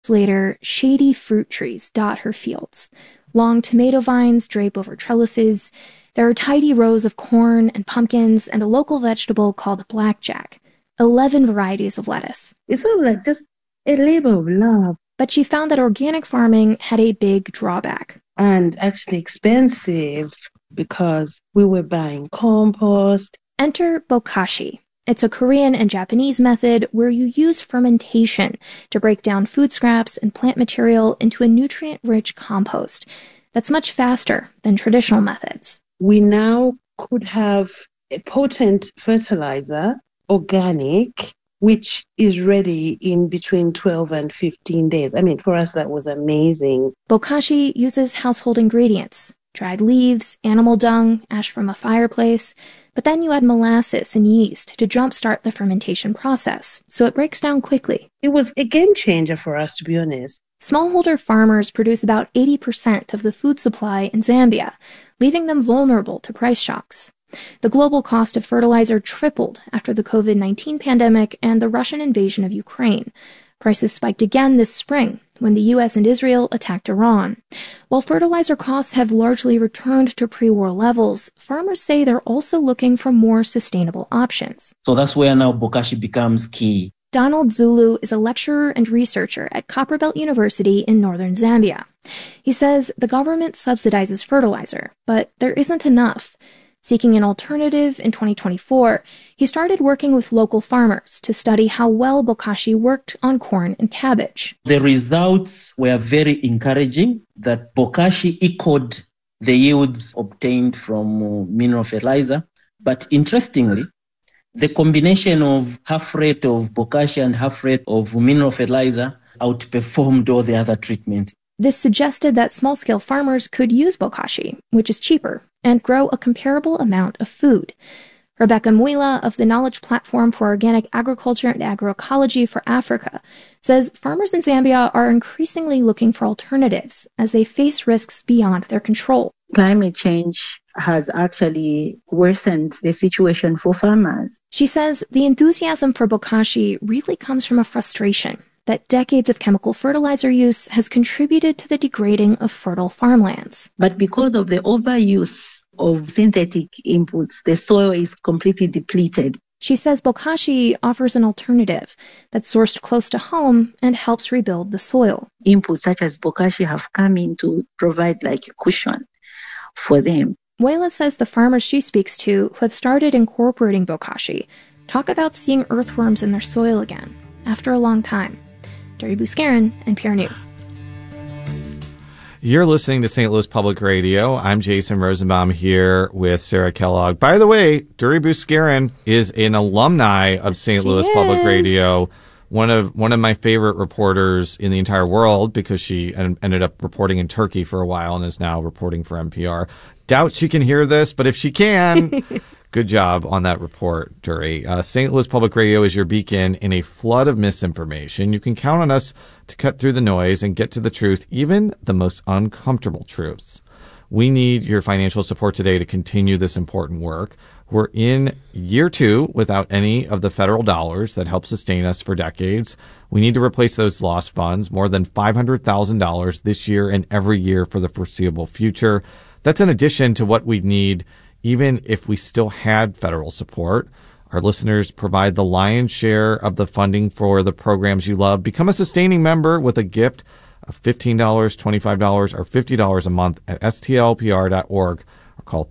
Later, shady fruit trees dot her fields. Long tomato vines drape over trellises. There are tidy rows of corn and pumpkins and a local vegetable called blackjack. 11 varieties of lettuce. It's sort of like just a labor of love. But she found that organic farming had a big drawback. And actually expensive because we were buying compost. Enter bokashi. It's a Korean and Japanese method where you use fermentation to break down food scraps and plant material into a nutrient-rich compost that's much faster than traditional methods. We now could have a potent fertilizer, organic, which is ready in between 12 and 15 days. I mean, for us, that was amazing. Bokashi uses household ingredients, dried leaves, animal dung, ash from a fireplace, but then you add molasses and yeast to jumpstart the fermentation process, so it breaks down quickly. It was a game changer for us, to be honest. Smallholder farmers produce about 80% of the food supply in Zambia, leaving them vulnerable to price shocks. The global cost of fertilizer tripled after the COVID-19 pandemic and the Russian invasion of Ukraine. Prices spiked again this spring when the U.S. and Israel attacked Iran. While fertilizer costs have largely returned to pre-war levels, farmers say they're also looking for more sustainable options. So that's where now bokashi becomes key. Donald Zulu is a lecturer and researcher at Copperbelt University in northern Zambia. He says the government subsidizes fertilizer, but there isn't enough. Seeking an alternative in 2024, he started working with local farmers to study how well bokashi worked on corn and cabbage. The results were very encouraging that bokashi equaled the yields obtained from mineral fertilizer. But interestingly, the combination of half rate of bokashi and half rate of mineral fertilizer outperformed all the other treatments. This suggested that small-scale farmers could use bokashi, which is cheaper, and grow a comparable amount of food. Rebecca Mwila of the Knowledge Platform for Organic Agriculture and Agroecology for Africa says farmers in Zambia are increasingly looking for alternatives as they face risks beyond their control. Climate change has actually worsened the situation for farmers. She says the enthusiasm for bokashi really comes from a frustration that decades of chemical fertilizer use has contributed to the degrading of fertile farmlands. But because of the overuse of synthetic inputs, the soil is completely depleted. She says bokashi offers an alternative that's sourced close to home and helps rebuild the soil. Inputs such as bokashi have come in to provide like a cushion for them. Mwela says the farmers she speaks to who have started incorporating bokashi talk about seeing earthworms in their soil again after a long time. Duri Buscarin, NPR News. You're listening to St. Louis Public Radio. I'm Jason Rosenbaum here with Sarah Kellogg. By the way, Duri Buscarin is an alumni of St. Louis Public Radio. One of my favorite reporters in the entire world because she ended up reporting in Turkey for a while and is now reporting for NPR. Doubt she can hear this, but if she can, good job on that report, Duri. St. Louis Public Radio is your beacon in a flood of misinformation. You can count on us to cut through the noise and get to the truth, even the most uncomfortable truths. We need your financial support today to continue this important work. We're in year 2 without any of the federal dollars that help sustain us for decades. We need to replace those lost funds, more than $500,000 this year and every year for the foreseeable future. That's in addition to what we'd need even if we still had federal support. Our listeners provide the lion's share of the funding for the programs you love. Become a sustaining member with a gift of $15, $25, or $50 a month at stlpr.org or call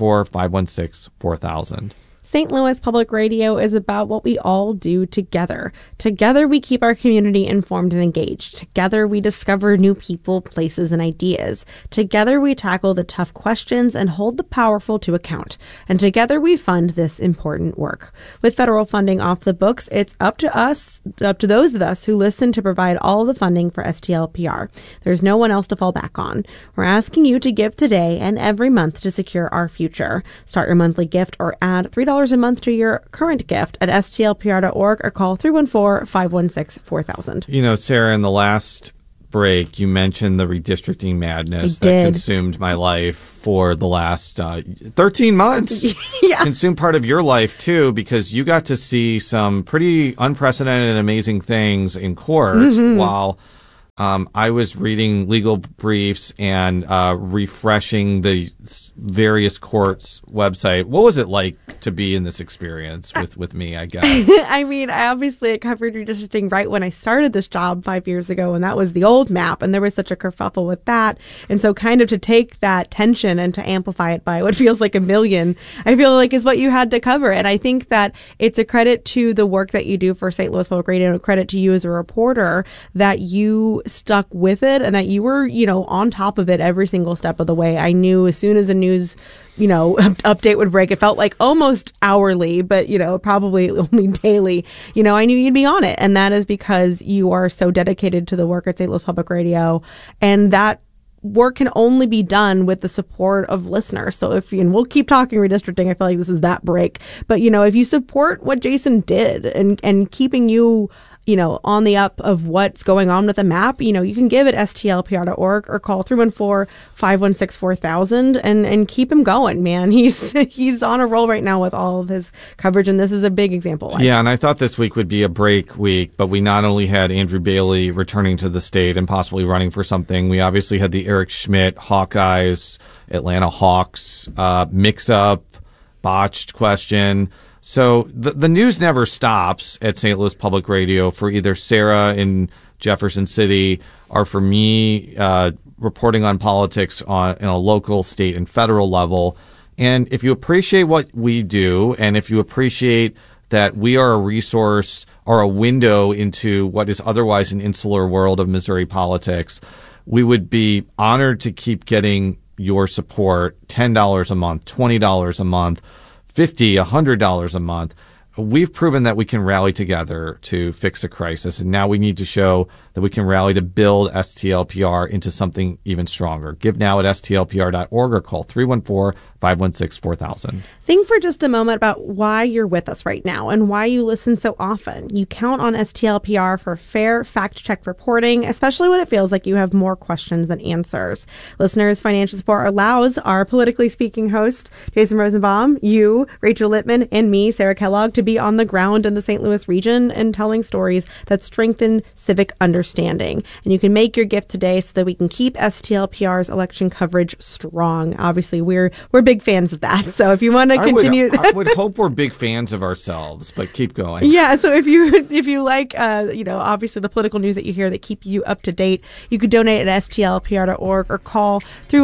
314-516-4000. St. Louis Public Radio is about what we all do together. Together, we keep our community informed and engaged. Together, we discover new people, places, and ideas. Together, we tackle the tough questions and hold the powerful to account. And together, we fund this important work. With federal funding off the books, it's up to those of us who listen to provide all the funding for STLPR. There's no one else to fall back on. We're asking you to give today and every month to secure our future. Start your monthly gift or add $3 a month to your current gift at stlpr.org or call 314-516-4000. You know, Sarah, in the last break, you mentioned the redistricting madness that consumed my life for the last 13 months. Yeah. Consumed part of your life, too, because you got to see some pretty unprecedented and amazing things in court while I was reading legal briefs and refreshing the various courts' website. What was it like to be in this experience with me, I guess? I mean, I covered redistricting right when I started this job 5 years ago, and that was the old map, and there was such a kerfuffle with that. And so kind of to take that tension and to amplify it by what feels like a million, I feel like is what you had to cover. And I think that it's a credit to the work that you do for St. Louis Public Radio, and a credit to you as a reporter that you stuck with it and that you were, on top of it every single step of the way. I knew as soon as a news, update would break, it felt like almost hourly, but, probably only daily. I knew you'd be on it. And that is because you are so dedicated to the work at St. Louis Public Radio. And that work can only be done with the support of listeners. So and we'll keep talking redistricting. I feel like this is that break. But, if you support what Jason did and keeping you on the up of what's going on with the map, you can give at stlpr.org or call 314-516-4000 and keep him going, man. He's on a roll right now with all of his coverage, and this is a big example. Yeah, and I thought this week would be a break week, but we not only had Andrew Bailey returning to the state and possibly running for something, we obviously had the Eric Schmidt Hawkeyes, Atlanta Hawks mix-up, botched question. So the news never stops at St. Louis Public Radio for either Sarah in Jefferson City or for me reporting on politics in a local, state, and federal level. And if you appreciate what we do, and if you appreciate that we are a resource or a window into what is otherwise an insular world of Missouri politics, we would be honored to keep getting your support, $10 a month, $20 a month, $50, $100 a month. We've proven that we can rally together to fix a crisis, and now we need to show that we can rally to build STLPR into something even stronger. Give now at stlpr.org or call 314-516-4000. Think for just a moment about why you're with us right now and why you listen so often. You count on STLPR for fair, fact-checked reporting, especially when it feels like you have more questions than answers. Listeners' financial support allows our politically speaking host, Jason Rosenbaum, you, Rachel Lippman, and me, Sarah Kellogg, to be on the ground in the St. Louis region and telling stories that strengthen civic understanding. And you can make your gift today so that we can keep STLPR's election coverage strong. Obviously, we're big fans of that. So if you want to continue, I would hope we're big fans of ourselves, but keep going. Yeah. So if you like, obviously the political news that you hear that keep you up to date, you could donate at stlpr.org or call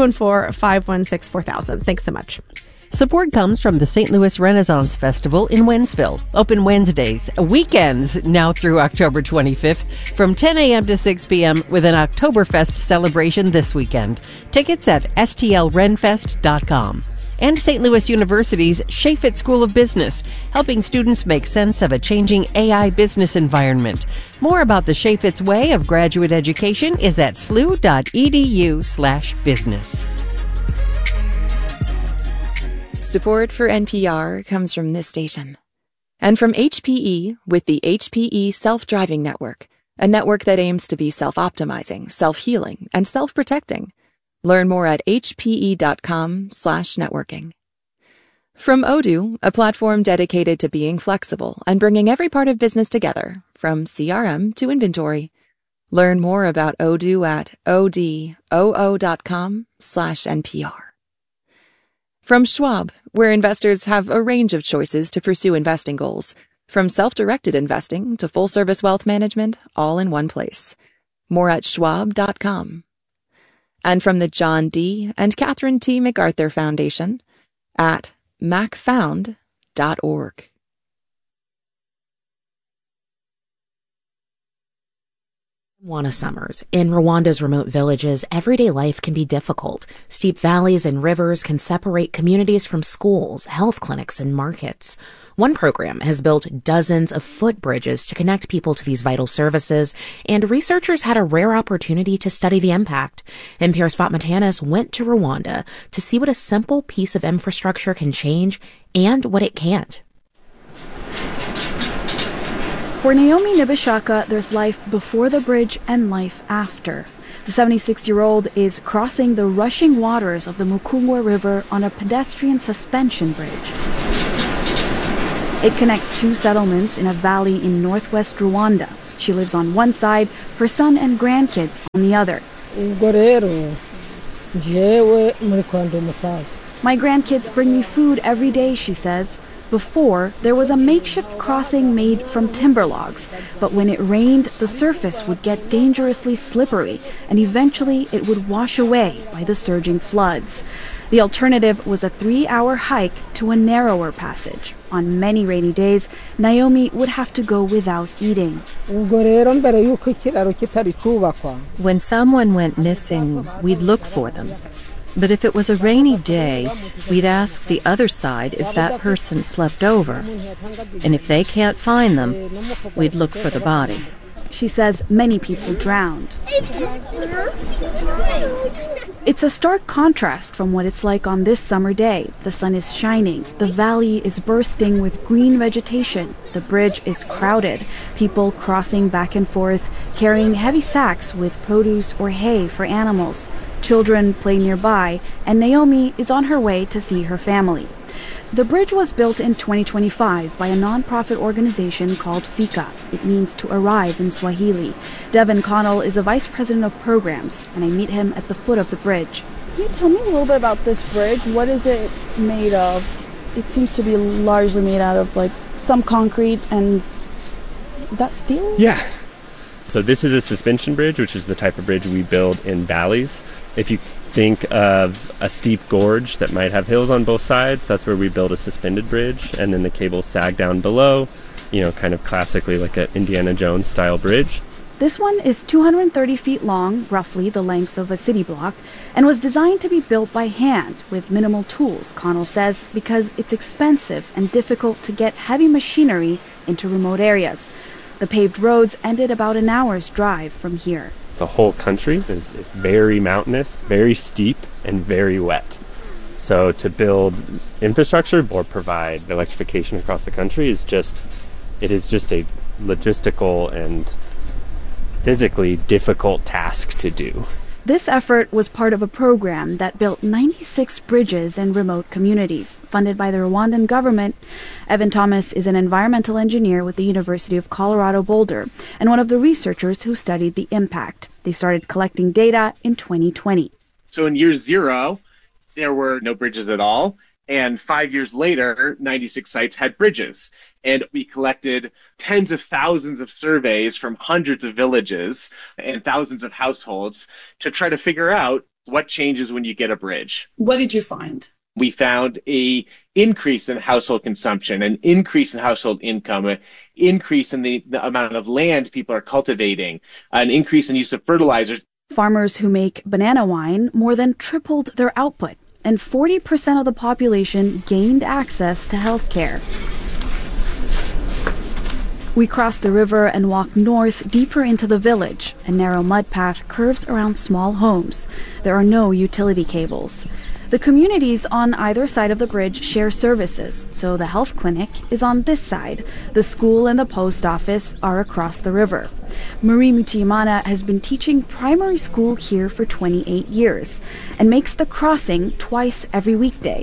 314-516-4000. Thanks so much. Support comes from the St. Louis Renaissance Festival in Wentzville. Open Wednesdays, weekends now through October 25th from 10 a.m. to 6 p.m. with an Oktoberfest celebration this weekend. Tickets at stlrenfest.com. And St. Louis University's Shafit School of Business, helping students make sense of a changing AI business environment. More about the Shafit's way of graduate education is at slu.edu/business. Support for NPR comes from this station. And from HPE with the HPE Self-Driving Network, a network that aims to be self-optimizing, self-healing, and self-protecting. Learn more at hpe.com/networking. From Odoo, a platform dedicated to being flexible and bringing every part of business together, from CRM to inventory. Learn more about Odoo at odoo.com/NPR. From Schwab, where investors have a range of choices to pursue investing goals, from self-directed investing to full-service wealth management, all in one place. More at schwab.com. And from the John D. and Catherine T. MacArthur Foundation at macfound.org. Wana Summers. In Rwanda's remote villages, everyday life can be difficult. Steep valleys and rivers can separate communities from schools, health clinics, and markets. One program has built dozens of footbridges to connect people to these vital services, and researchers had a rare opportunity to study the impact. NPR's Fatma Tanis went to Rwanda to see what a simple piece of infrastructure can change and what it can't. For Naomi Nibishaka, there's life before the bridge and life after. The 76-year-old is crossing the rushing waters of the Mukungwa River on a pedestrian suspension bridge. It connects two settlements in a valley in northwest Rwanda. She lives on one side, her son and grandkids on the other. My grandkids bring me food every day, she says. Before, there was a makeshift crossing made from timber logs, but when it rained, the surface would get dangerously slippery, and eventually it would wash away by the surging floods. The alternative was a 3-hour hike to a narrower passage. On many rainy days, Naomi would have to go without eating. When someone went missing, we'd look for them. But if it was a rainy day, we'd ask the other side if that person slept over. And if they can't find them, we'd look for the body. She says many people drowned. It's a stark contrast from what it's like on this summer day. The sun is shining, the valley is bursting with green vegetation, the bridge is crowded, people crossing back and forth, carrying heavy sacks with produce or hay for animals. Children play nearby, and Naomi is on her way to see her family. The bridge was built in 2025 by a nonprofit organization called Fika. It means to arrive in Swahili. Devin Connell is a vice president of programs, and I meet him at the foot of the bridge. Can you tell me a little bit about this bridge? What is it made of? It seems to be largely made out of like some concrete, and is that steel? Yeah. So this is a suspension bridge, which is the type of bridge we build in valleys. If you think of a steep gorge that might have hills on both sides, that's where we build a suspended bridge, and then the cables sag down below, kind of classically like an Indiana Jones style bridge. This one is 230 feet long, roughly the length of a city block, and was designed to be built by hand with minimal tools, Connell says, because it's expensive and difficult to get heavy machinery into remote areas. The paved roads ended about an hour's drive from here. The whole country is very mountainous, very steep, and very wet. So to build infrastructure or provide electrification across the country is just a logistical and physically difficult task to do. This effort was part of a program that built 96 bridges in remote communities, funded by the Rwandan government. Evan Thomas is an environmental engineer with the University of Colorado Boulder and one of the researchers who studied the impact. They started collecting data in 2020. So in year 0, there were no bridges at all. And 5 years later, 96 sites had bridges. And we collected tens of thousands of surveys from hundreds of villages and thousands of households to try to figure out what changes when you get a bridge. What did you find? We found an increase in household consumption, an increase in household income, an increase in the amount of land people are cultivating, an increase in use of fertilizers. Farmers who make banana wine more than tripled their output, and 40% of the population gained access to health care. We cross the river and walk north deeper into the village. A narrow mud path curves around small homes. There are no utility cables. The communities on either side of the bridge share services, so the health clinic is on this side. The school and the post office are across the river. Marie Mutiimana has been teaching primary school here for 28 years and makes the crossing twice every weekday.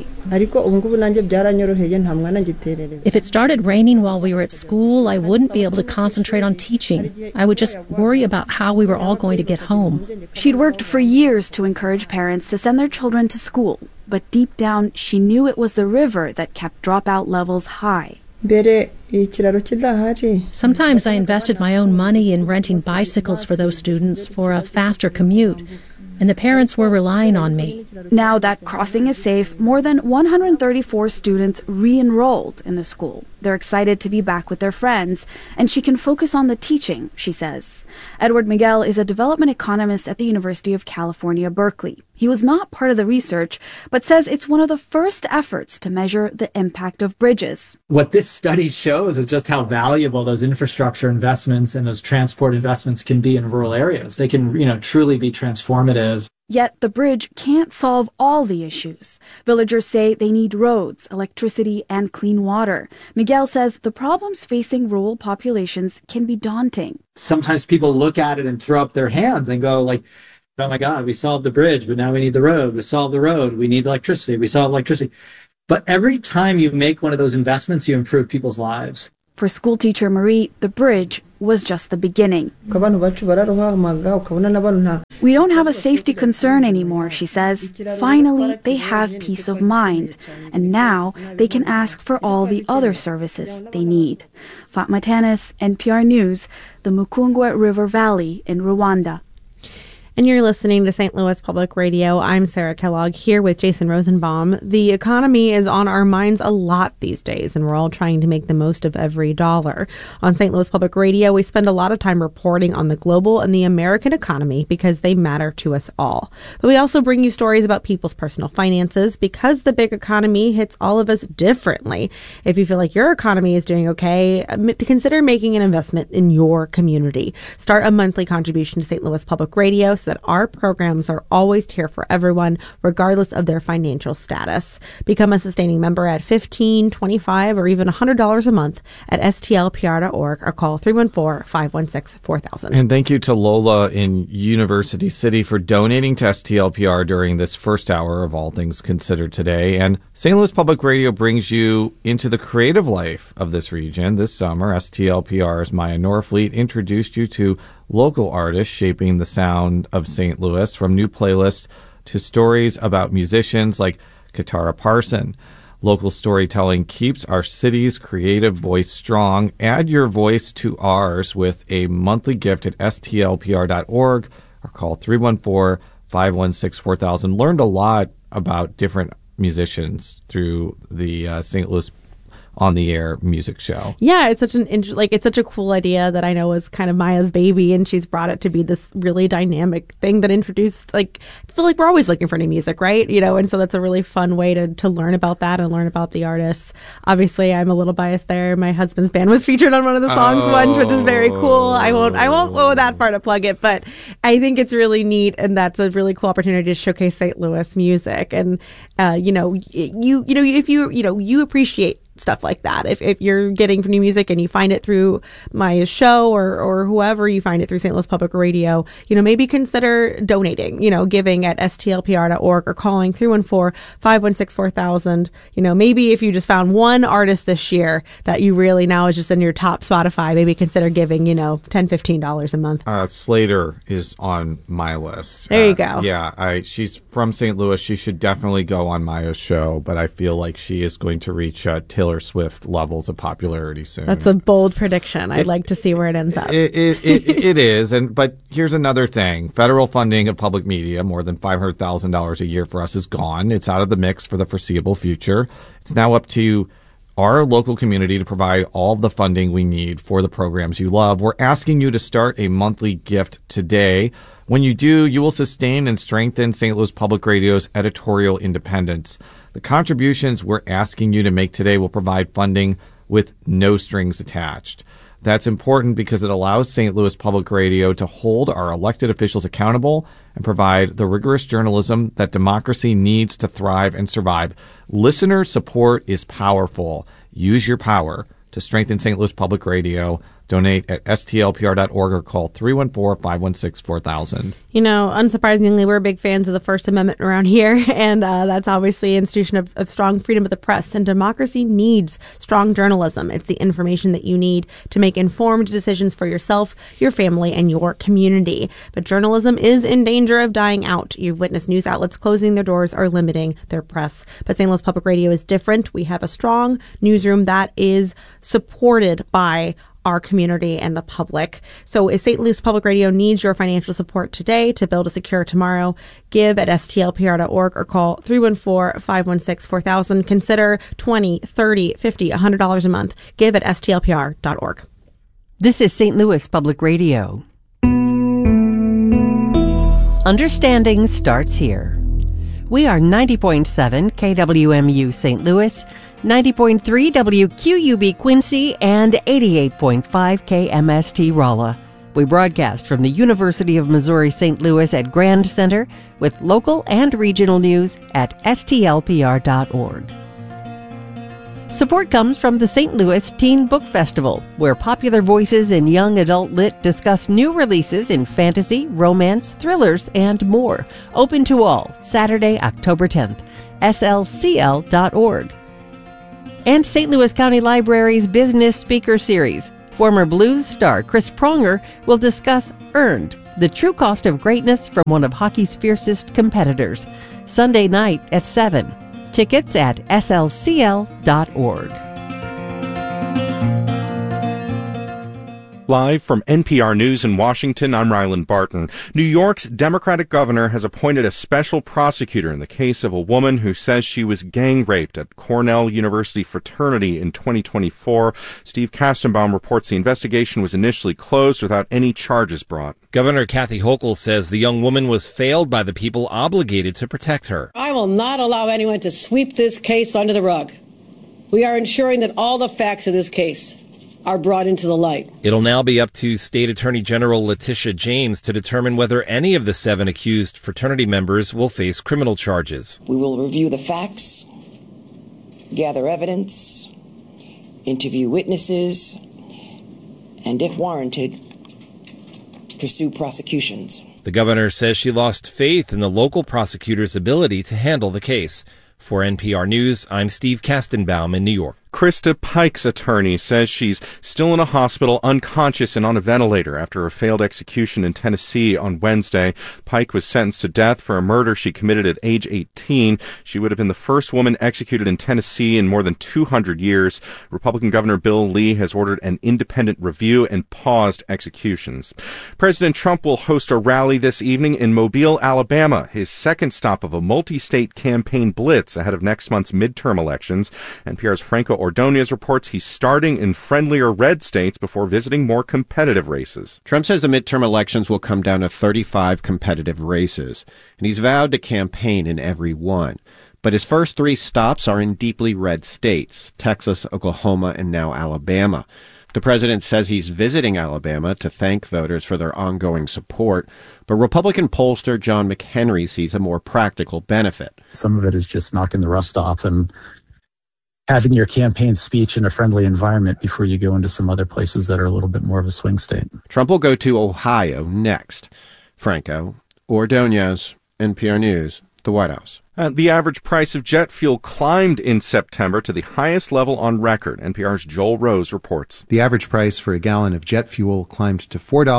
If it started raining while we were at school, I wouldn't be able to concentrate on teaching. I would just worry about how we were all going to get home. She'd worked for years to encourage parents to send their children to school, but deep down she knew it was the river that kept dropout levels high. Sometimes I invested my own money in renting bicycles for those students for a faster commute, and the parents were relying on me. Now that crossing is safe, more than 134 students re-enrolled in the school. They're excited to be back with their friends, and she can focus on the teaching, she says. Edward Miguel is a development economist at the University of California, Berkeley. He was not part of the research, but says it's one of the first efforts to measure the impact of bridges. What this study shows is just how valuable those infrastructure investments and those transport investments can be in rural areas. They can, truly be transformative. Yet the bridge can't solve all the issues. Villagers say they need roads, electricity, and clean water. Miguel says the problems facing rural populations can be daunting. Sometimes people look at it and throw up their hands and go like, oh my God, we solved the bridge, but now we need the road. We solved the road. We need electricity. We solved electricity. But every time you make one of those investments, you improve people's lives. For schoolteacher Marie, the bridge was just the beginning. We don't have a safety concern anymore, she says. Finally, they have peace of mind. And now they can ask for all the other services they need. Fatma Tanis, NPR News, the Mukungwa River Valley in Rwanda. And you're listening to St. Louis Public Radio. I'm Sarah Kellogg here with Jason Rosenbaum. The economy is on our minds a lot these days, and we're all trying to make the most of every dollar. On St. Louis Public Radio, we spend a lot of time reporting on the global and the American economy because they matter to us all. But we also bring you stories about people's personal finances because the big economy hits all of us differently. If you feel like your economy is doing okay, consider making an investment in your community. Start a monthly contribution to St. Louis Public Radio that our programs are always here for everyone, regardless of their financial status. Become a sustaining member at $15, $25, or even $100 a month at stlpr.org or call 314-516-4000. And thank you to Lola in University City for donating to STLPR during this first hour of All Things Considered today. And St. Louis Public Radio brings you into the creative life of this region. This summer, STLPR's Maya Norfleet introduced you to local artists shaping the sound of St. Louis, from new playlists to stories about musicians like Katara Parson. Local storytelling keeps our city's creative voice strong. Add your voice to ours with a monthly gift at stlpr.org or call 314-516-4000. Learned a lot about different musicians through the St. Louis on the air music show. Yeah, it's such it's such a cool idea that I know is kind of Maya's baby, and she's brought it to be this really dynamic thing that introduced, I feel like we're always looking for new music, right? And so that's a really fun way to learn about that and learn about the artists. Obviously, I'm a little biased there. My husband's band was featured on one of the songs once, which is very cool. I won't go that far to plug it, but I think it's really neat, and that's a really cool opportunity to showcase St. Louis music. And if you appreciate stuff like that. If you're getting new music and you find it through my show or whoever you find it through St. Louis Public Radio, maybe consider donating, giving at stlpr.org or calling 314-516-4000. Maybe if you just found one artist this year that you really now is just in your top Spotify, maybe consider giving, $10, $15 a month. Slater is on my list. There you go. Yeah, she's from St. Louis. She should definitely go on Maya's show, but I feel like she is going to reach Taylor Swift levels of popularity soon. That's a bold prediction. I'd like to see where it ends up. It is, but here's another thing. Federal funding of public media, more than $500,000 a year for us, is gone. It's out of the mix for the foreseeable future. It's now up to our local community to provide all of the funding we need for the programs you love. We're asking you to start a monthly gift today. When you do, you will sustain and strengthen St. Louis Public Radio's editorial independence. The contributions we're asking you to make today will provide funding with no strings attached. That's important because it allows St. Louis Public Radio to hold our elected officials accountable and provide the rigorous journalism that democracy needs to thrive and survive. Listener support is powerful. Use your power to strengthen St. Louis Public Radio. Donate at stlpr.org or call 314-516-4000. Unsurprisingly, we're big fans of the First Amendment around here, and that's obviously an institution of strong freedom of the press. And democracy needs strong journalism. It's the information that you need to make informed decisions for yourself, your family, and your community. But journalism is in danger of dying out. You've witnessed news outlets closing their doors or limiting their press. But St. Louis Public Radio is different. We have a strong newsroom that is supported by our community and the public. So if St. Louis Public Radio needs your financial support today to build a secure tomorrow, give at stlpr.org or call 314-516-4000. Consider $20, $30, $50, $100 a month. Give at stlpr.org. This is St. Louis Public Radio. Understanding starts here. We are 90.7 KWMU St. Louis, 90.3 WQUB Quincy, and 88.5 KMST Rolla. We broadcast from the University of Missouri St. Louis at Grand Center with local and regional news at stlpr.org. Support comes from the St. Louis Teen Book Festival, where popular voices in young adult lit discuss new releases in fantasy, romance, thrillers, and more. Open to all, Saturday, October 10th, slcl.org. And St. Louis County Library's Business Speaker Series, Former Blues star Chris Pronger will discuss Earned, the true cost of greatness from one of hockey's fiercest competitors. Sunday night at 7. Tickets at slcl.org. Live from NPR News in Washington, I'm Ryland Barton. New York's Democratic governor has appointed a special prosecutor in the case of a woman who says she was gang raped at Cornell University fraternity in 2024. Steve Kastenbaum reports the investigation was initially closed without any charges brought. Governor Kathy Hochul says the young woman was failed by the people obligated to protect her. I will not allow anyone to sweep this case under the rug. We are ensuring that all the facts of this case are brought into the light. It'll now be up to State Attorney General Letitia James to determine whether any of the 7 accused fraternity members will face criminal charges. We will review the facts, gather evidence, interview witnesses, and if warranted, pursue prosecutions. The governor says she lost faith in the local prosecutor's ability to handle the case. For NPR News, I'm Steve Kastenbaum in New York. Krista Pike's attorney says she's still in a hospital unconscious and on a ventilator after a failed execution in Tennessee on Wednesday. Pike was sentenced to death for a murder she committed at age 18. She would have been the first woman executed in Tennessee in more than 200 years. Republican Governor Bill Lee has ordered an independent review and paused executions. President Trump will host a rally this evening in Mobile, Alabama, his second stop of a multi-state campaign blitz ahead of next month's midterm elections. NPR's Franco Ordonez reports he's starting in friendlier red states before visiting more competitive races. Trump says the midterm elections will come down to 35 competitive races, and he's vowed to campaign in every one. But his first 3 stops are in deeply red states, Texas, Oklahoma, and now Alabama. The president says he's visiting Alabama to thank voters for their ongoing support, but Republican pollster John McHenry sees a more practical benefit. Some of it is just knocking the rust off and having your campaign speech in a friendly environment before you go into some other places that are a little bit more of a swing state. Trump will go to Ohio next. Franco Ordonez, NPR News, the White House. The average price of jet fuel climbed in September to the highest level on record. NPR's Joel Rose reports. The average price for a gallon of jet fuel climbed to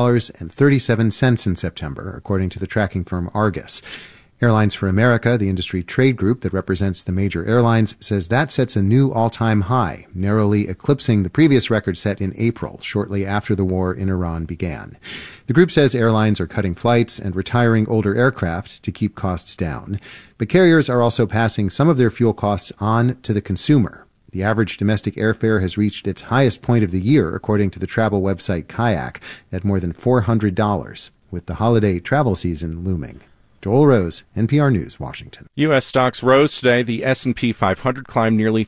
$4.37 in September, according to the tracking firm Argus. Airlines for America, the industry trade group that represents the major airlines, says that sets a new all-time high, narrowly eclipsing the previous record set in April, shortly after the war in Iran began. The group says airlines are cutting flights and retiring older aircraft to keep costs down. But carriers are also passing some of their fuel costs on to the consumer. The average domestic airfare has reached its highest point of the year, according to the travel website Kayak, at more than $400, with the holiday travel season looming. Joel Rose, NPR News, Washington. U.S. stocks rose today. The S&P 500 climbed nearly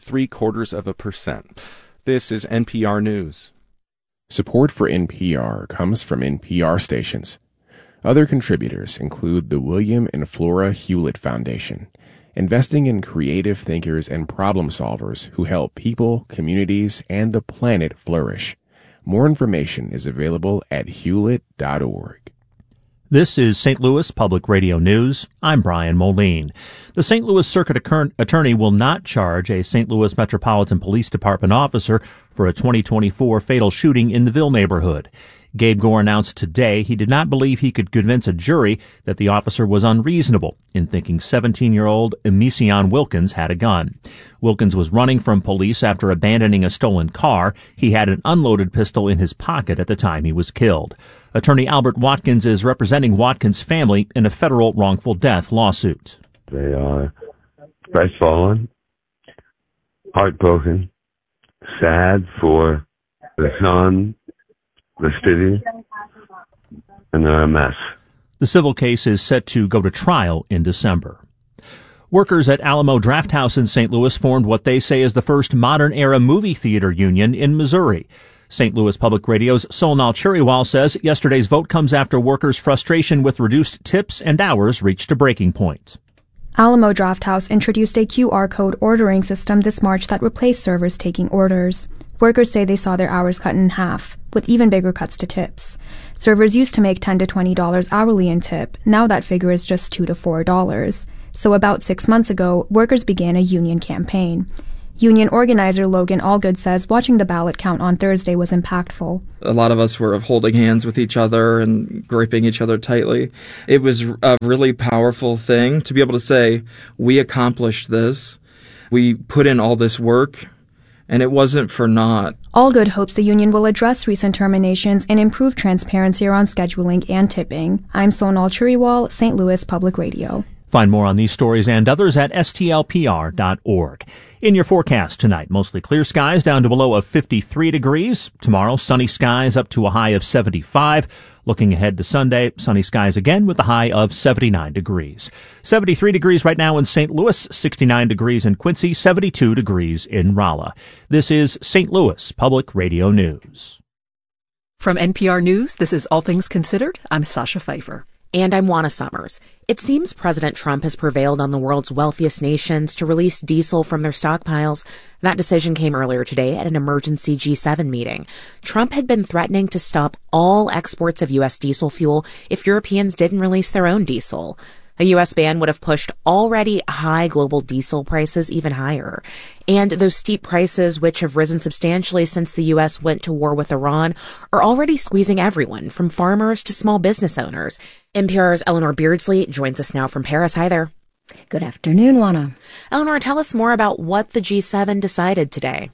0.75%. This is NPR News. Support for NPR comes from NPR stations. Other contributors include the William and Flora Hewlett Foundation, investing in creative thinkers and problem solvers who help people, communities, and the planet flourish. More information is available at hewlett.org. This is St. Louis Public Radio News. I'm Brian Moline. The St. Louis Circuit Attorney will not charge a St. Louis Metropolitan Police Department officer for a 2024 fatal shooting in the Ville neighborhood. Gabe Gore announced today he did not believe he could convince a jury that the officer was unreasonable in thinking 17-year-old Emision Wilkins had a gun. Wilkins was running from police after abandoning a stolen car. He had an unloaded pistol in his pocket at the time he was killed. Attorney Albert Watkins is representing Watkins' family in a federal wrongful death lawsuit. They are crestfallen, heartbroken, sad for the son, the city, and they're a mess. The civil case is set to go to trial in December. Workers at Alamo Drafthouse in St. Louis formed what they say is the first modern-era movie theater union in Missouri. St. Louis Public Radio's Solnal Churiwal says yesterday's vote comes after workers' frustration with reduced tips and hours reached a breaking point. Alamo Drafthouse introduced a QR code ordering system this March that replaced servers taking orders. Workers say they saw their hours cut in half, with even bigger cuts to tips. Servers used to make $10 to $20 hourly in tip. Now that figure is just $2 to $4. So about 6 months ago, workers began a union campaign. Union organizer Logan Allgood says watching the ballot count on Thursday was impactful. A lot of us were holding hands with each other and gripping each other tightly. It was a really powerful thing to be able to say, we accomplished this. We put in all this work, and it wasn't for naught. Allgood hopes the union will address recent terminations and improve transparency around scheduling and tipping. I'm Sonal Churiwal, St. Louis Public Radio. Find more on these stories and others at stlpr.org. In your forecast tonight, mostly clear skies down to a low of 53 degrees. Tomorrow, sunny skies up to a high of 75. Looking ahead to Sunday, sunny skies again with a high of 79 degrees. 73 degrees right now in St. Louis, 69 degrees in Quincy, 72 degrees in Rolla. This is St. Louis Public Radio News. From NPR News, this is All Things Considered. I'm Sasha Pfeiffer. And I'm Juana Summers. It seems President Trump has prevailed on the world's wealthiest nations to release diesel from their stockpiles. That decision came earlier today at an emergency G7 meeting. Trump had been threatening to stop all exports of U.S. diesel fuel if Europeans didn't release their own diesel. A U.S. ban would have pushed already high global diesel prices even higher. And those steep prices, which have risen substantially since the U.S. went to war with Iran, are already squeezing everyone, from farmers to small business owners. NPR's Eleanor Beardsley joins us now from Paris. Hi there. Good afternoon, Juana. Eleanor, tell us more about what the G7 decided today.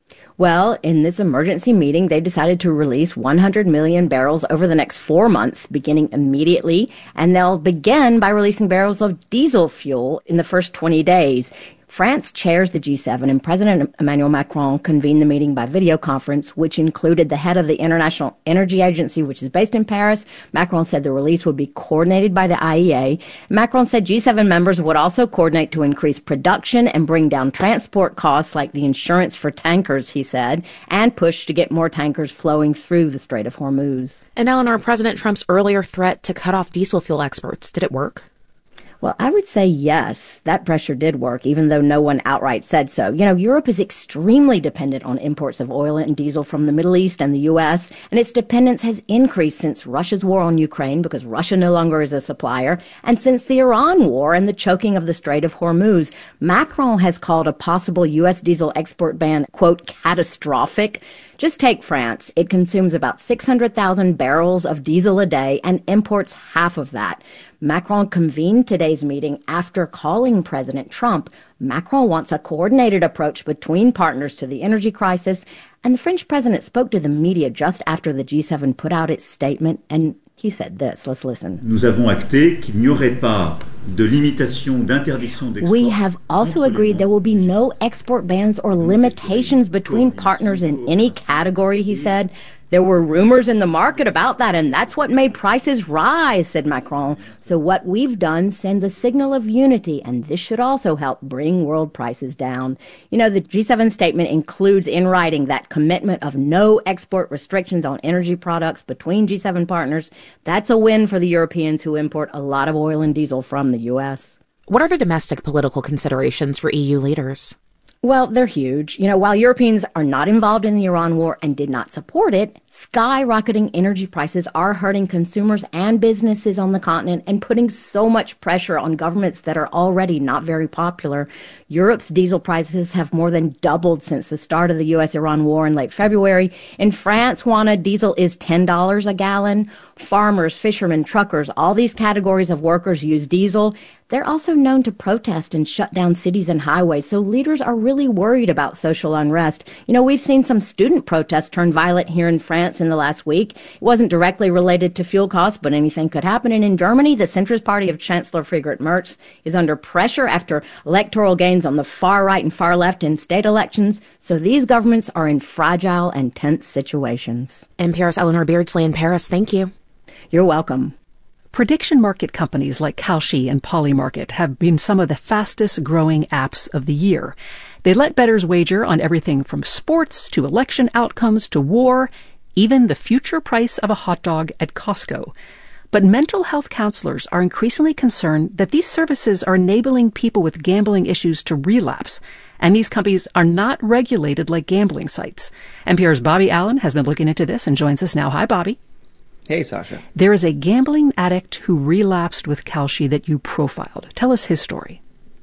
Well, in this emergency meeting, they decided to release 100 million barrels over the next 4 months, beginning immediately, and they'll begin by releasing barrels of diesel fuel in the first 20 days. France chairs the G7, and President Emmanuel Macron convened the meeting by video conference, which included the head of the International Energy Agency, which is based in Paris. Macron said the release would be coordinated by the IEA. Macron said G7 members would also coordinate to increase production and bring down transport costs, like the insurance for tankers, he said, and push to get more tankers flowing through the Strait of Hormuz. And Eleanor, President Trump's earlier threat to cut off diesel fuel exports, did it work? Well, I would say yes, that pressure did work, even though no one outright said so. You know, Europe is extremely dependent on imports of oil and diesel from the Middle East and the U.S., and its dependence has increased since Russia's war on Ukraine, because Russia no longer is a supplier, and since the Iran war and the choking of the Strait of Hormuz. Macron has called a possible U.S. diesel export ban, quote, catastrophic. Just take France. It consumes about 600,000 barrels of diesel a day and imports half of that. Macron convened today's meeting after calling President Trump. Macron wants a coordinated approach between partners to the energy crisis, and the French president spoke to the media just after the G7 put out its statement, and he said this. Let's listen. Nous avons acté qu'il n'y aurait pas de limitation d'interdiction d'export. We have also agreed there will be no export bans or limitations between partners in any category, he said. There were rumors in the market about that, and that's what made prices rise, said Macron. So what we've done sends a signal of unity, and this should also help bring world prices down. You know, the G7 statement includes in writing that commitment of no export restrictions on energy products between G7 partners. That's a win for the Europeans who import a lot of oil and diesel from the U.S. What are the domestic political considerations for EU leaders? Well, they're huge. You know, while Europeans are not involved in the Iran war and did not support it, skyrocketing energy prices are hurting consumers and businesses on the continent and putting so much pressure on governments that are already not very popular. Europe's diesel prices have more than doubled since the start of the U.S.-Iran war in late February. In France, Juana, diesel is $10 a gallon. Farmers, fishermen, truckers, all these categories of workers use diesel. They're also known to protest and shut down cities and highways, so leaders are really worried about social unrest. You know, we've seen some student protests turn violent here in France in the last week. It wasn't directly related to fuel costs, but anything could happen. And in Germany, the centrist party of Chancellor Friedrich Merz is under pressure after electoral gains on the far right and far left in state elections. So these governments are in fragile and tense situations. NPR's Eleanor Beardsley in Paris, thank you. You're welcome. Prediction market companies like Kalshi and Polymarket have been some of the fastest growing apps of the year. They let bettors wager on everything from sports to election outcomes to war, even the future price of a hot dog at Costco. But mental health counselors are increasingly concerned that these services are enabling people with gambling issues to relapse, and these companies are not regulated like gambling sites. NPR's Bobby Allen has been looking into this and joins us now. Hi, Bobby. Hey, Sasha. There is a gambling addict who relapsed with Kalshi that you profiled. Tell us his story.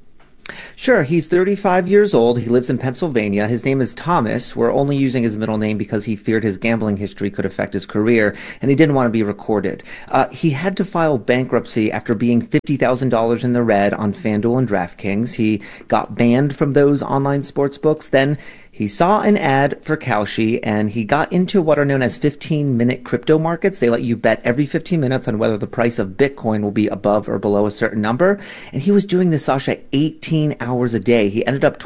Sure. He's 35 years old. He lives in Pennsylvania. His name is Thomas. We're only using his middle name because he feared his gambling history could affect his career, and he didn't want to be recorded. He had to file bankruptcy after being $50,000 in the red on FanDuel and DraftKings. He got banned from those online sports books. Then he saw an ad for Kalshi, and he got into what are known as 15-minute crypto markets. They let you bet every 15 minutes on whether the price of Bitcoin will be above or below a certain number. And he was doing this, Sasha, 18 hours a day. He ended up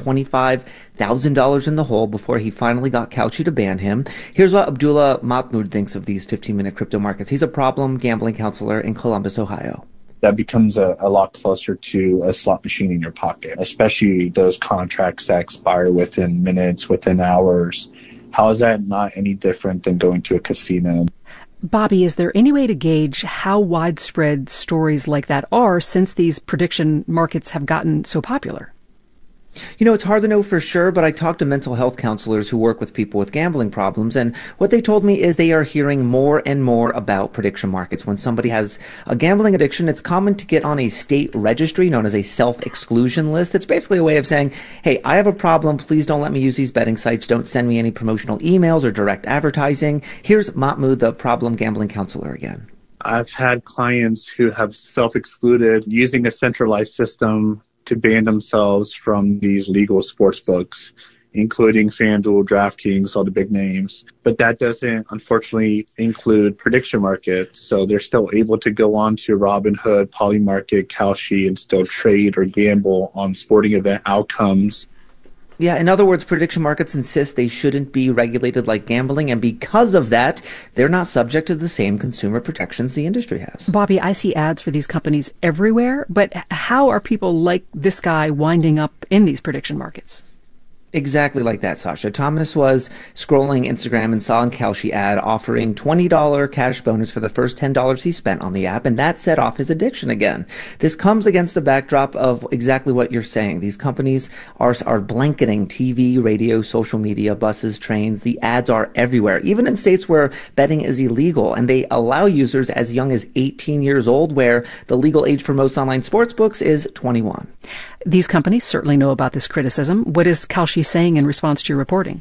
$25,000 in the hole before he finally got Kalshi to ban him. Here's what Abdullah Mahmoud thinks of these 15-minute crypto markets. He's a problem gambling counselor in Columbus, Ohio. That becomes a lot closer to a slot machine in your pocket, especially those contracts that expire within minutes, within hours. How is that not any different than going to a casino? Bobby, is there any way to gauge how widespread stories like that are since these prediction markets have gotten so popular? You know, it's hard to know for sure, but I talked to mental health counselors who work with people with gambling problems, and what they told me is they are hearing more and more about prediction markets. When somebody has a gambling addiction, it's common to get on a state registry known as a self-exclusion list. It's basically a way of saying, hey, I have a problem. Please don't let me use these betting sites. Don't send me any promotional emails or direct advertising. Here's Mahmoud, the problem gambling counselor again. I've had clients who have self-excluded using a centralized system to ban themselves from these legal sports books, including FanDuel, DraftKings, all the big names. But that doesn't, unfortunately, include prediction markets. So they're still able to go on to Robinhood, Polymarket, Kalshi, and still trade or gamble on sporting event outcomes. Yeah, in other words, prediction markets insist they shouldn't be regulated like gambling, and because of that, they're not subject to the same consumer protections the industry has. Bobby, I see ads for these companies everywhere, but how are people like this guy winding up in these prediction markets? Exactly like that, Sasha. Thomas was scrolling Instagram and saw a Kalshi ad offering $20 cash bonus for the first $10 he spent on the app, and that set off his addiction again. This comes against the backdrop of exactly what you're saying. These companies are blanketing TV, radio, social media, buses, trains. The ads are everywhere, even in states where betting is illegal, and they allow users as young as 18 years old, where the legal age for most online sports books is 21. These companies certainly know about this criticism. What is Kalshi saying in response to your reporting?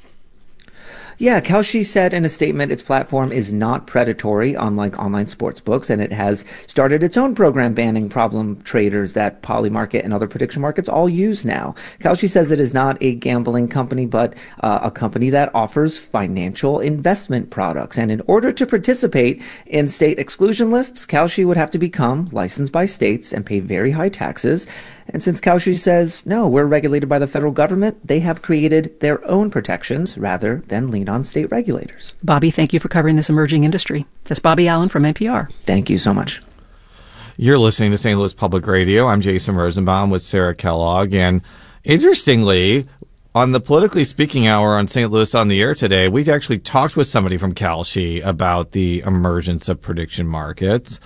Yeah, Kalshi said in a statement its platform is not predatory, unlike online sports books, and it has started its own program banning problem traders that Polymarket and other prediction markets all use now. Kalshi says it is not a gambling company, but a company that offers financial investment products. And in order to participate in state exclusion lists, Kalshi would have to become licensed by states and pay very high taxes. And since Kalshi says, no, we're regulated by the federal government, they have created their own protections rather than lean on state regulators. Bobby, thank you for covering this emerging industry. That's Bobby Allen from NPR. Thank you so much. You're listening to St. Louis Public Radio. I'm Jason Rosenbaum with Sarah Kellogg. And interestingly, on the Politically Speaking Hour on St. Louis on the Air today, we actually talked with somebody from Kalshi about the emergence of prediction markets.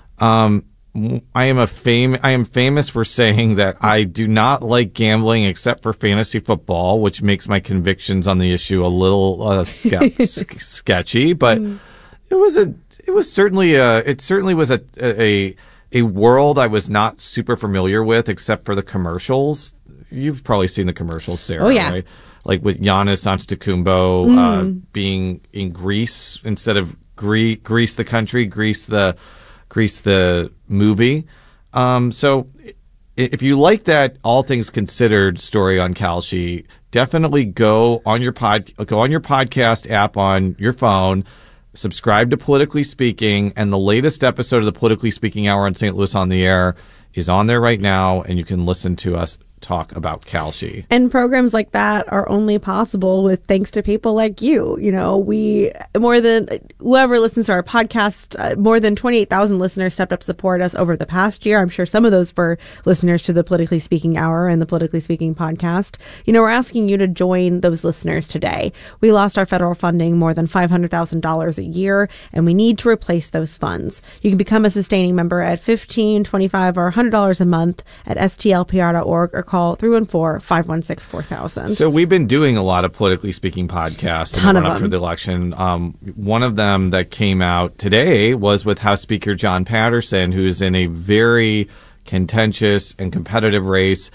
I am famous for saying that I do not like gambling except for fantasy football, which makes my convictions on the issue a little sketchy. But it certainly was a world I was not super familiar with, except for the commercials. You've probably seen the commercials, Sarah. Oh yeah. Right? Like with Giannis Antetokounmpo being in Greece instead of Greece the country, Greece the movie. So if you like that all things considered story on Kalshi, definitely go on your podcast app on your phone, subscribe to Politically Speaking, and the latest episode of the Politically Speaking Hour on St. Louis on the Air is on there right now, and you can listen to us talk about Kalshi. And programs like that are only possible with thanks to people like you. You know, whoever listens to our podcast, more than 28,000 listeners stepped up to support us over the past year. I'm sure some of those were listeners to the Politically Speaking Hour and the Politically Speaking podcast. You know, we're asking you to join those listeners today. We lost our federal funding more than $500,000 a year, and we need to replace those funds. You can become a sustaining member at $15, $25, or $100 a month at stlpr.org or call 314-516-4000. So we've been doing a lot of Politically Speaking podcasts in the run-up for the election. One of them that came out today was with House Speaker John Patterson, who's in a very contentious and competitive race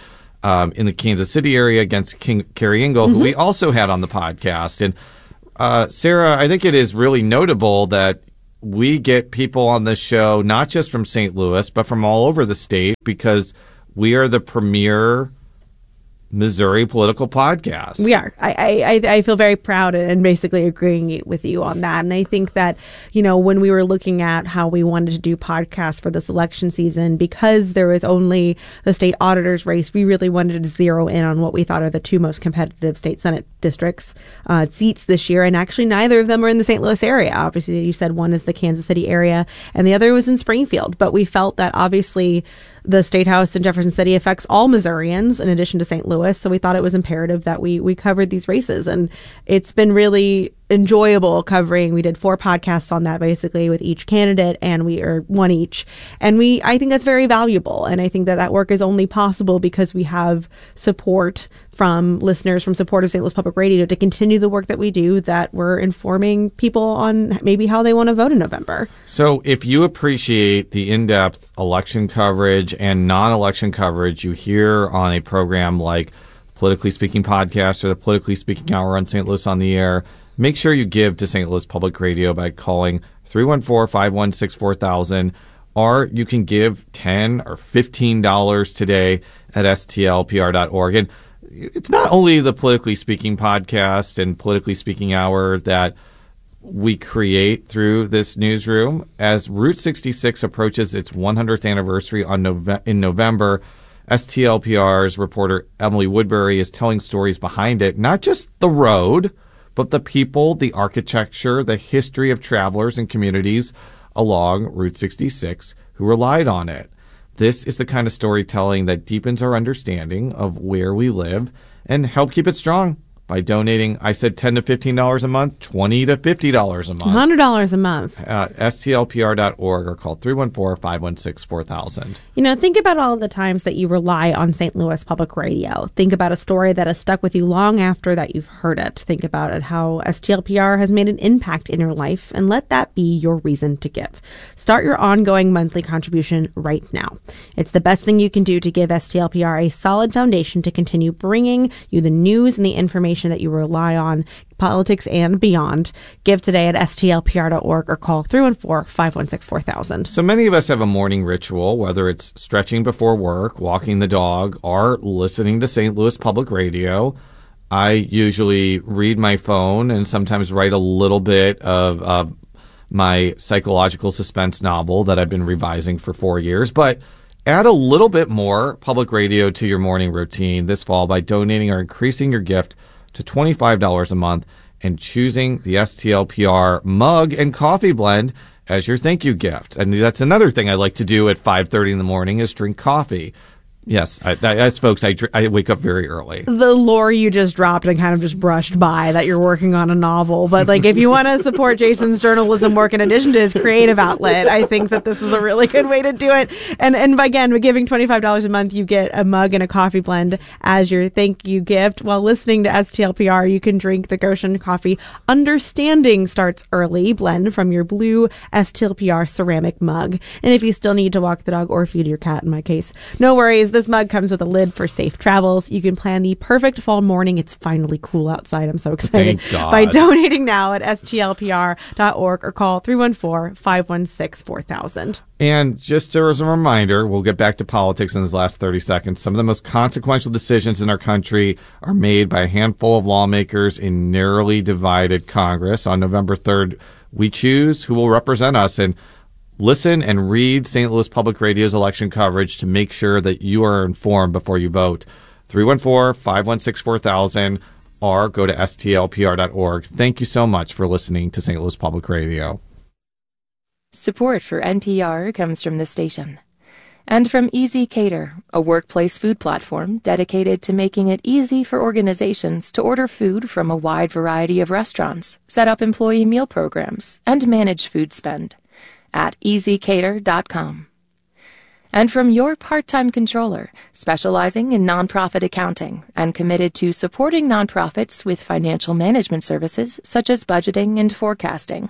in the Kansas City area against Carrie Engel, who we also had on the podcast. And Sarah, I think it is really notable that we get people on this show, not just from St. Louis, but from all over the state, because we are the premier Missouri political podcast. We are. I feel very proud and basically agreeing with you on that. And I think that, when we were looking at how we wanted to do podcasts for this election season, because there was only the state auditor's race, we really wanted to zero in on what we thought are the two most competitive state Senate districts seats this year. And actually, neither of them are in the St. Louis area. Obviously, you said one is the Kansas City area and the other was in Springfield. But we felt that obviously the State House in Jefferson City affects all Missourians in addition to St. Louis. So we thought it was imperative that we covered these races. And it's been really enjoyable covering. We did 4 podcasts on that basically with each candidate, and we are one each. And I think that's very valuable. And I think that work is only possible because we have support from listeners, from supporters of St. Louis Public Radio to continue the work that we do, that we're informing people on maybe how they want to vote in November. So if you appreciate the in-depth election coverage and non-election coverage you hear on a program like Politically Speaking Podcast or the Politically Speaking Hour on St. Louis on the Air, make sure you give to St. Louis Public Radio by calling 314-516-4000, or you can give $10 or $15 today at stlpr.org. And it's not only the Politically Speaking Podcast and Politically Speaking Hour that we create through this newsroom. As Route 66 approaches its 100th anniversary in November, STLPR's reporter Emily Woodbury is telling stories behind it, not just the road, but the people, the architecture, the history of travelers and communities along Route 66 who relied on it. This is the kind of storytelling that deepens our understanding of where we live and help keep it strong by donating, I said $10 to $15 a month, $20 to $50 a month. $100 a month. STLPR.org or call 314-516-4000. Think about all the times that you rely on St. Louis Public Radio. Think about a story that has stuck with you long after that you've heard it. Think about it, how STLPR has made an impact in your life, and let that be your reason to give. Start your ongoing monthly contribution right now. It's the best thing you can do to give STLPR a solid foundation to continue bringing you the news and the information that you rely on, politics and beyond. Give today at stlpr.org or call 314-516-4000. So many of us have a morning ritual, whether it's stretching before work, walking the dog, or listening to St. Louis Public Radio. I usually read my phone and sometimes write a little bit of my psychological suspense novel that I've been revising for 4 years. But add a little bit more public radio to your morning routine this fall by donating or increasing your gift to $25 a month and choosing the STLPR mug and coffee blend as your thank you gift. And that's another thing I like to do at 5:30 in the morning is drink coffee. Yes, as folks, I wake up very early. The lore you just dropped and kind of just brushed by that you're working on a novel. But if you want to support Jason's journalism work in addition to his creative outlet, I think that this is a really good way to do it. And again, by giving $25 a month, you get a mug and a coffee blend as your thank you gift. While listening to STLPR, you can drink the Goshen Coffee Understanding Starts Early blend from your blue STLPR ceramic mug. And if you still need to walk the dog or feed your cat, in my case, no worries. This mug comes with a lid for safe travels. You can plan the perfect fall morning. It's finally cool outside. I'm so excited. Thank God. By donating now at stlpr.org or call 314-516-4000. And just as a reminder, we'll get back to politics in this last 30 seconds. Some of the most consequential decisions in our country are made by a handful of lawmakers in narrowly divided Congress. On November 3rd, we choose who will represent us, and listen and read St. Louis Public Radio's election coverage to make sure that you are informed before you vote. 314-516-4000 or go to stlpr.org. Thank you so much for listening to St. Louis Public Radio. Support for NPR comes from the station and from Easy Cater, a workplace food platform dedicated to making it easy for organizations to order food from a wide variety of restaurants, set up employee meal programs, and manage food spend at easycater.com. And from your part-time controller, specializing in nonprofit accounting and committed to supporting nonprofits with financial management services such as budgeting and forecasting.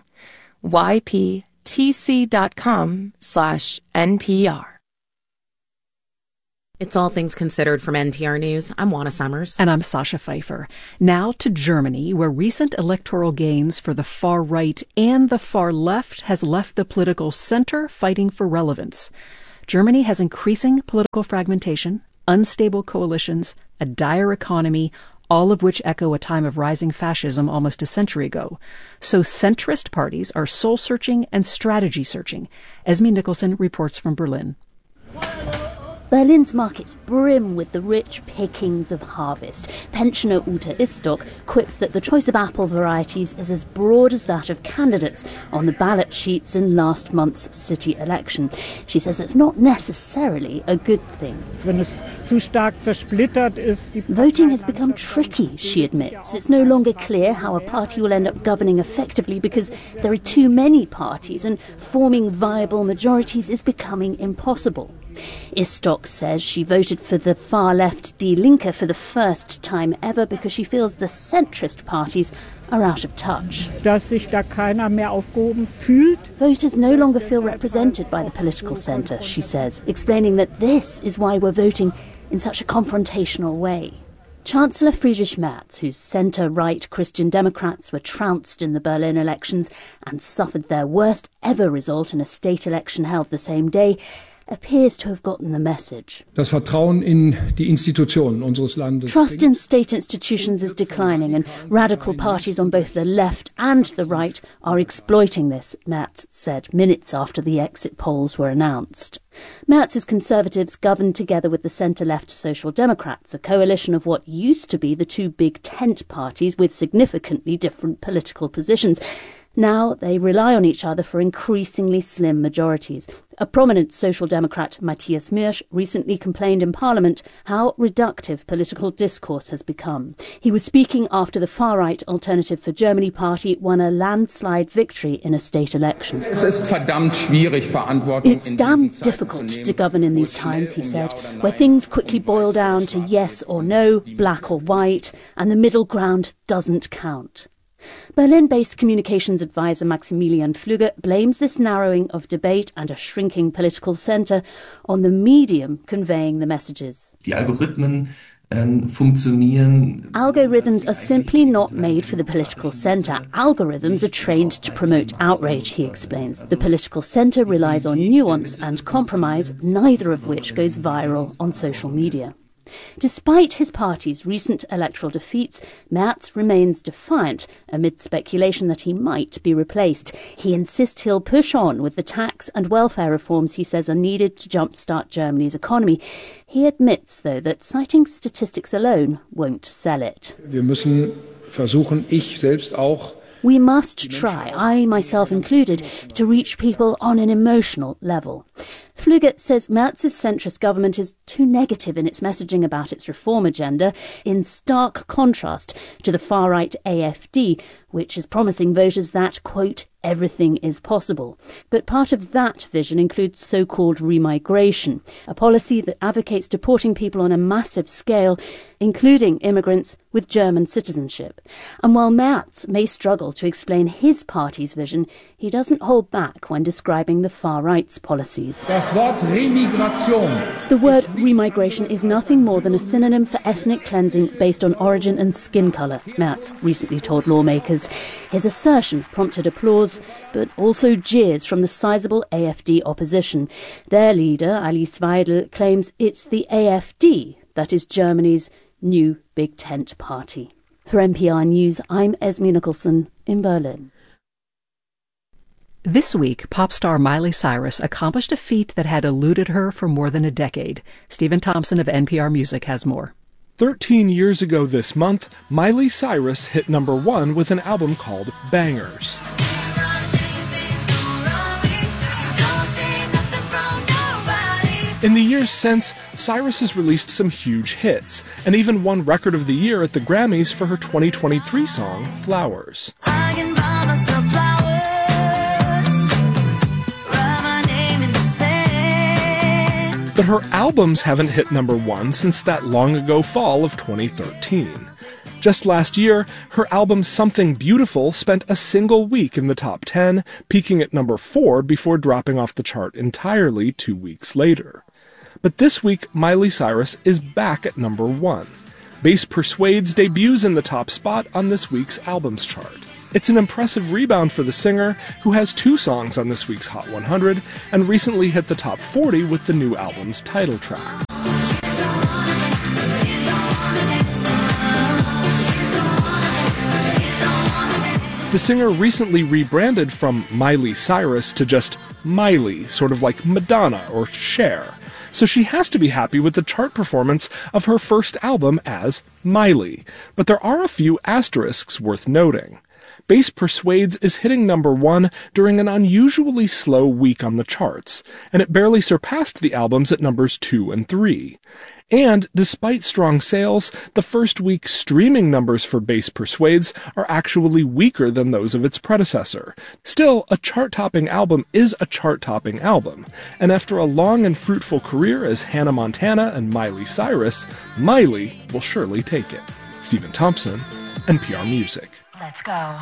yptc.com/NPR. It's All Things Considered from NPR News. I'm Juana Summers. And I'm Sasha Pfeiffer. Now to Germany, where recent electoral gains for the far right and the far left has left the political center fighting for relevance. Germany has increasing political fragmentation, unstable coalitions, a dire economy, all of which echo a time of rising fascism almost a century ago. So centrist parties are soul-searching and strategy-searching. Esme Nicholson reports from Berlin. Berlin's markets brim with the rich pickings of harvest. Pensioner Ute Istok quips that the choice of apple varieties is as broad as that of candidates on the ballot sheets in last month's city election. She says it's not necessarily a good thing. Voting has become tricky, she admits. It's no longer clear how a party will end up governing effectively because there are too many parties, and forming viable majorities is becoming impossible. Istok says she voted for the far-left Die Linke for the first time ever because she feels the centrist parties are out of touch. Voters no longer feel represented by the political centre, she says, explaining that this is why we're voting in such a confrontational way. Chancellor Friedrich Merz, whose centre-right Christian Democrats were trounced in the Berlin elections and suffered their worst ever result in a state election held the same day, appears to have gotten the message. Das Vertrauen in die Institutionen unseres Landes. Trust in state institutions is declining, and radical parties on both the left and the right are exploiting this, Merz said minutes after the exit polls were announced. Merz's Conservatives governed together with the centre-left Social Democrats, a coalition of what used to be the two big tent parties with significantly different political positions. Now they rely on each other for increasingly slim majorities. A prominent Social Democrat, Matthias Miersch, recently complained in Parliament how reductive political discourse has become. He was speaking after the far-right Alternative for Germany party won a landslide victory in a state election. It's damn difficult to govern in these times, he said, where things quickly boil down to yes or no, black or white, and the middle ground doesn't count. Berlin-based communications advisor Maximilian Flügge blames this narrowing of debate and a shrinking political centre on the medium conveying the messages. Algorithms are simply not made for the political centre. Algorithms are trained to promote outrage, he explains. The political centre relies on nuance and compromise, neither of which goes viral on social media. Despite his party's recent electoral defeats, Merz remains defiant amid speculation that he might be replaced. He insists he'll push on with the tax and welfare reforms he says are needed to jumpstart Germany's economy. He admits, though, that citing statistics alone won't sell it. We must try, I myself included, to reach people on an emotional level. Flügge says Merz's centrist government is too negative in its messaging about its reform agenda, in stark contrast to the far-right AfD, which is promising voters that, quote, everything is possible. But part of that vision includes so-called remigration, a policy that advocates deporting people on a massive scale, including immigrants with German citizenship. And while Merz may struggle to explain his party's vision, he doesn't hold back when describing the far-right's policies. The word remigration is nothing more than a synonym for ethnic cleansing based on origin and skin colour, Merz recently told lawmakers. His assertion prompted applause, but also jeers from the sizable AfD opposition. Their leader, Alice Weidel, claims it's the AfD that is Germany's new Big Tent party. For NPR News, I'm Esme Nicholson in Berlin. This week, pop star Miley Cyrus accomplished a feat that had eluded her for more than a decade. Stephen Thompson of NPR Music has more. 13 years ago this month, Miley Cyrus hit #1 with an album called Bangers. In the years since, Cyrus has released some huge hits, and even won Record of the Year at the Grammys for her 2023 song, Flowers. I can buy myself flowers. But her albums haven't hit #1 since that long-ago fall of 2013. Just last year, her album Something Beautiful spent a single week in the top 10, peaking at #4 before dropping off the chart entirely 2 weeks later. But this week, Miley Cyrus is back at number 1. Bass Persuades debuts in the top spot on this week's albums chart. It's an impressive rebound for the singer, who has 2 songs on this week's Hot 100 and recently hit the top 40 with the new album's title track. The singer recently rebranded from Miley Cyrus to just Miley, sort of like Madonna or Cher. So she has to be happy with the chart performance of her first album as Miley. But there are a few asterisks worth noting. Bass Persuades is hitting number 1 during an unusually slow week on the charts, and it barely surpassed the albums at numbers 2 and 3. And despite strong sales, the first week's streaming numbers for Bass Persuades are actually weaker than those of its predecessor. Still, a chart-topping album is a chart-topping album, and after a long and fruitful career as Hannah Montana and Miley Cyrus, Miley will surely take it. Stephen Thompson, NPR Music. Let's go.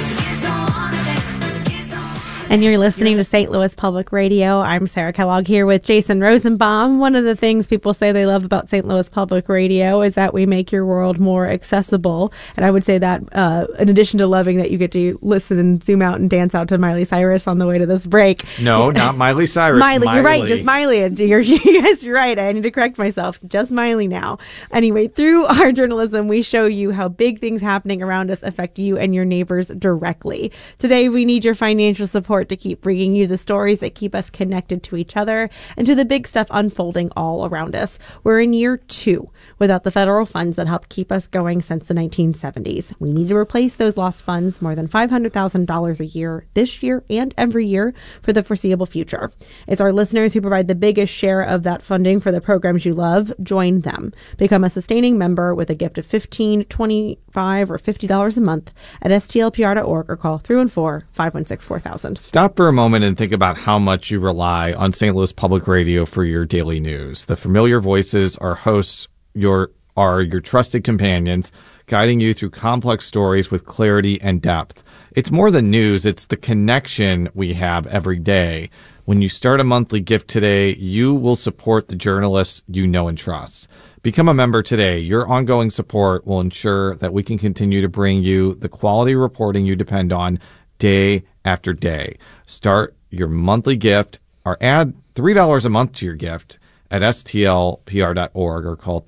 And you're listening to St. Louis Public Radio. I'm Sarah Kellogg here with Jason Rosenbaum. One of the things people say they love about St. Louis Public Radio is that we make your world more accessible. And I would say that in addition to loving that you get to listen and zoom out and dance out to Miley Cyrus on the way to this break. No, not Miley Cyrus. Miley, you're right, just Miley. Yes, you're right. I need to correct myself. Just Miley now. Anyway, through our journalism, we show you how big things happening around us affect you and your neighbors directly. Today, we need your financial support to keep bringing you the stories that keep us connected to each other and to the big stuff unfolding all around us. We're in year 2 without the federal funds that helped keep us going since the 1970s. We need to replace those lost funds, more than $500,000 a year, this year and every year for the foreseeable future. It's our listeners who provide the biggest share of that funding for the programs you love. Join them. Become a sustaining member with a gift of $15, $25, or $50 a month at stlpr.org or call 314-516-4000. Stop for a moment and think about how much you rely on St. Louis Public Radio for your daily news. The familiar voices, our hosts, are your trusted companions, guiding you through complex stories with clarity and depth. It's more than news, it's the connection we have every day. When you start a monthly gift today, you will support the journalists you know and trust. Become a member today. Your ongoing support will ensure that we can continue to bring you the quality reporting you depend on day after day. Start your monthly gift or add $3 a month to your gift at stlpr.org or call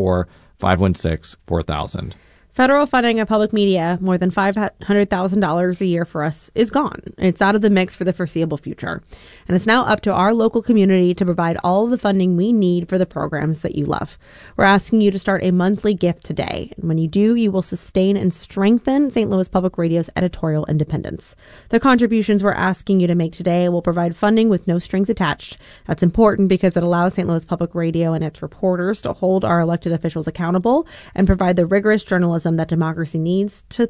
314-516-4000. Federal funding of public media, more than $500,000 a year for us, is gone. It's out of the mix for the foreseeable future. And it's now up to our local community to provide all of the funding we need for the programs that you love. We're asking you to start a monthly gift today. And when you do, you will sustain and strengthen St. Louis Public Radio's editorial independence. The contributions we're asking you to make today will provide funding with no strings attached. That's important because it allows St. Louis Public Radio and its reporters to hold our elected officials accountable and provide the rigorous journalism that democracy needs to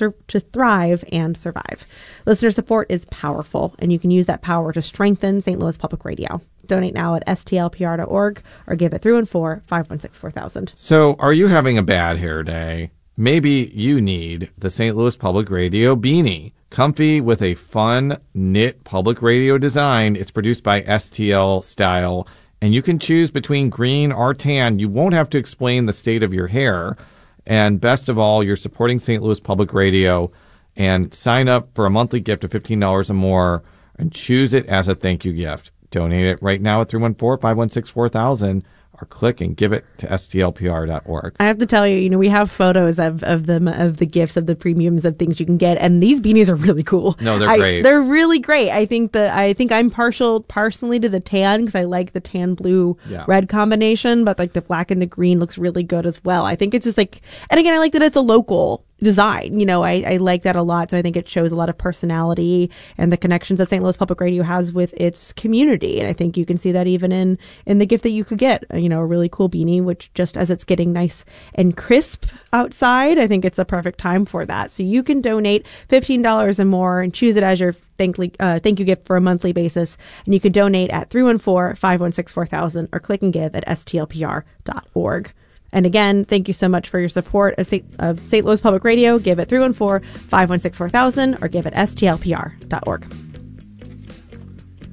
thrive and survive. Listener support is powerful, and you can use that power to strengthen St. Louis Public Radio. Donate now at stlpr.org or give at 314-516-4000. So, are you having a bad hair day? Maybe you need the St. Louis Public Radio beanie. Comfy with a fun knit public radio design. It's produced by STL Style, and you can choose between green or tan. You won't have to explain the state of your hair. And best of all, you're supporting St. Louis Public Radio, and sign up for a monthly gift of $15 or more and choose it as a thank you gift. Donate it right now at 314-516-4000 or click and give it to stlpr.org. I have to tell you, we have photos of the gifts, of the premiums, of things you can get, and these beanies are really cool. No, they're great. They're really great. I think I'm partial personally to the tan because I like the tan blue red combination, but like the black and the green looks really good as well. I think it's just like, and again, I like that it's a local design. I like that a lot. So I think it shows a lot of personality and the connections that St. Louis Public Radio has with its community. And I think you can see that even in the gift that you could get, a really cool beanie, which just as it's getting nice and crisp outside, I think it's a perfect time for that. So you can donate $15 or more and choose it as your thank you gift for a monthly basis. And you can donate at 314-516-4000 or click and give at stlpr.org. And again, thank you so much for your support of St. Louis Public Radio. Give at 314-516-4000 or give at stlpr.org.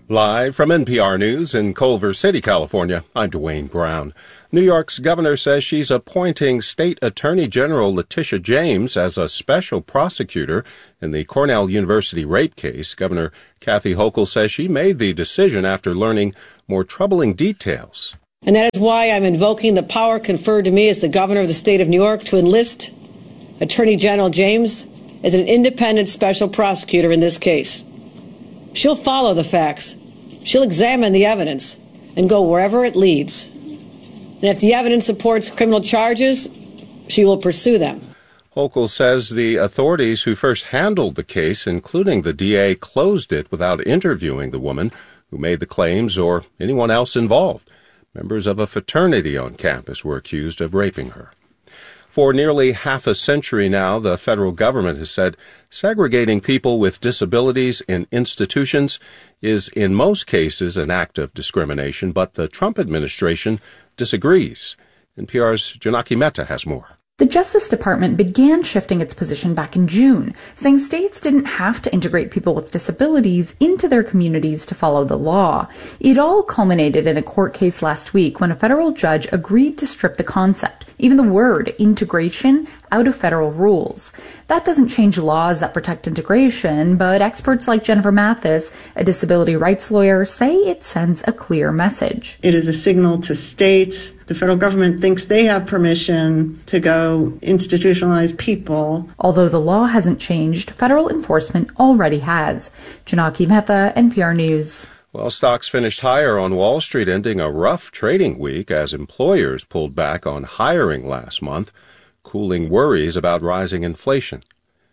Live from NPR News in Culver City, California, I'm Dwayne Brown. New York's governor says she's appointing State Attorney General Letitia James as a special prosecutor in the Cornell University rape case. Governor Kathy Hochul says she made the decision after learning more troubling details. And that is why I'm invoking the power conferred to me as the governor of the state of New York to enlist Attorney General James as an independent special prosecutor in this case. She'll follow the facts. She'll examine the evidence and go wherever it leads. And if the evidence supports criminal charges, she will pursue them. Hochul says the authorities who first handled the case, including the DA, closed it without interviewing the woman who made the claims or anyone else involved. Members of a fraternity on campus were accused of raping her. For nearly half a century now, the federal government has said segregating people with disabilities in institutions is in most cases an act of discrimination, but the Trump administration disagrees. NPR's Janaki Mehta has more. The Justice Department began shifting its position back in June, saying states didn't have to integrate people with disabilities into their communities to follow the law. It all culminated in a court case last week when a federal judge agreed to strip the concept, even the word integration, out of federal rules. That doesn't change laws that protect integration, but experts like Jennifer Mathis, a disability rights lawyer, say it sends a clear message. It is a signal to states. The federal government thinks they have permission to go institutionalize people. Although the law hasn't changed, federal enforcement already has. Janaki Mehta, NPR News. Well, stocks finished higher on Wall Street, ending a rough trading week as employers pulled back on hiring last month, cooling worries about rising inflation.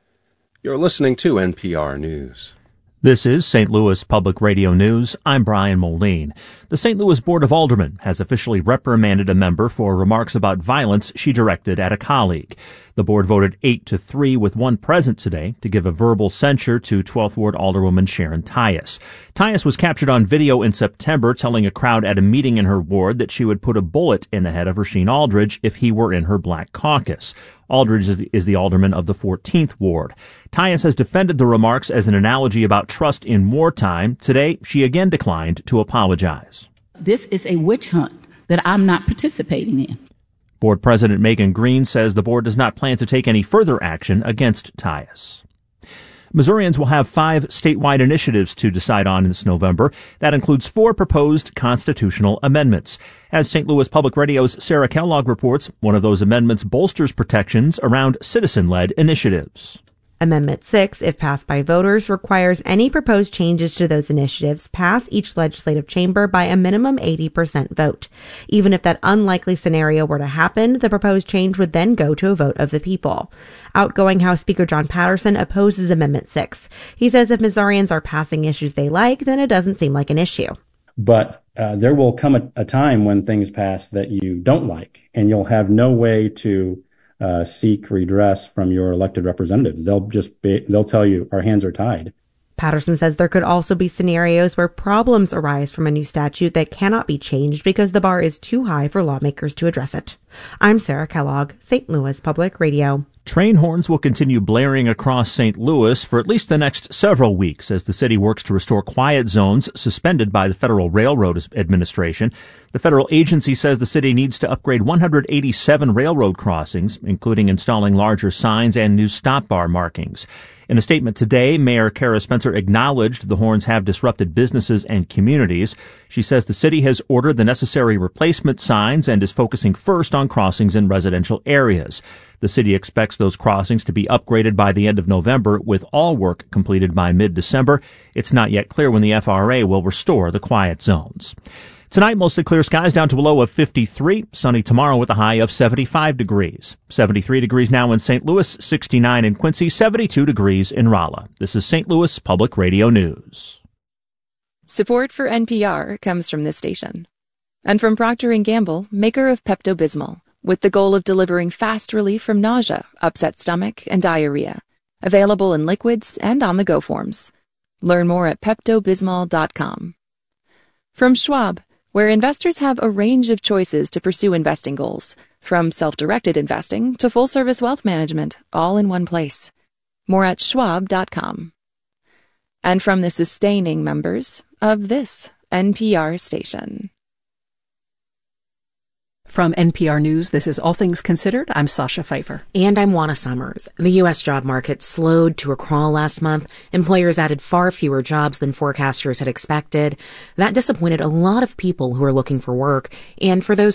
You're listening to NPR News. This is St. Louis Public Radio News. I'm Brian Moline. The St. Louis Board of Aldermen has officially reprimanded a member for remarks about violence she directed at a colleague. The board voted 8-3 with one present today to give a verbal censure to 12th Ward Alderwoman Sharon Tyus. Tyus was captured on video in September telling a crowd at a meeting in her ward that she would put a bullet in the head of Rasheen Aldridge if he were in her black caucus. Aldridge is the alderman of the 14th Ward. Tyus has defended the remarks as an analogy about trust in wartime. Today, she again declined to apologize. This is a witch hunt that I'm not participating in. Board President Megan Green says the board does not plan to take any further action against Tyus. Missourians will have 5 statewide initiatives to decide on this November. That includes 4 proposed constitutional amendments. As St. Louis Public Radio's Sarah Kellogg reports, one of those amendments bolsters protections around citizen-led initiatives. Amendment 6, if passed by voters, requires any proposed changes to those initiatives pass each legislative chamber by a minimum 80% vote. Even if that unlikely scenario were to happen, the proposed change would then go to a vote of the people. Outgoing House Speaker John Patterson opposes Amendment 6. He says if Missourians are passing issues they like, then it doesn't seem like an issue. But there will come a time when things pass that you don't like, and you'll have no way to seek redress from your elected representative. They'll tell you our hands are tied. Patterson says there could also be scenarios where problems arise from a new statute that cannot be changed because the bar is too high for lawmakers to address it. I'm Sarah Kellogg, St. Louis Public Radio. Train horns will continue blaring across St. Louis for at least the next several weeks as the city works to restore quiet zones suspended by the Federal Railroad Administration. The federal agency says the city needs to upgrade 187 railroad crossings, including installing larger signs and new stop bar markings. In a statement today, Mayor Kara Spencer acknowledged the horns have disrupted businesses and communities. She says the city has ordered the necessary replacement signs and is focusing first on crossings in residential areas. The city expects those crossings to be upgraded by the end of November, with all work completed by mid-December. It's not yet clear when the FRA will restore the quiet zones. Tonight, mostly clear skies down to a low of 53. Sunny tomorrow with a high of 75 degrees. 73 degrees now in St. Louis, 69 in Quincy, 72 degrees in Rolla. This is St. Louis Public Radio News. Support for NPR comes from this station. And from Procter & Gamble, maker of Pepto-Bismol, with the goal of delivering fast relief from nausea, upset stomach, and diarrhea. Available in liquids and on-the-go forms. Learn more at PeptoBismol.com. From Schwab, where investors have a range of choices to pursue investing goals, from self-directed investing to full-service wealth management, all in one place. More at Schwab.com. And from the sustaining members, of this NPR station. From NPR News, this is All Things Considered. I'm Sasha Pfeiffer. And I'm Juana Summers. The U.S. job market slowed to a crawl last month. Employers added far fewer jobs than forecasters had expected. That disappointed a lot of people who are looking for work. And for those